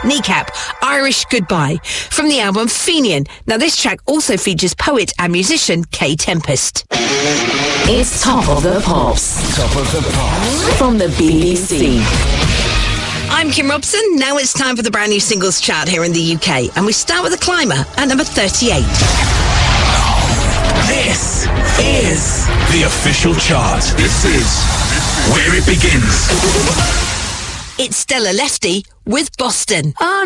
Kneecap, Irish Goodbye, from the album Fenian. Now, this track also features poet and musician Kay Tempest. It's Top of the Pops. Top of the Pops. From the BBC. I'm Kim Robson. Now it's time for the brand new singles chart here in the UK. And we start with The Climber at number 38. This is the official chart. This is where it begins. It's Stella Lefty with Boston. Oh,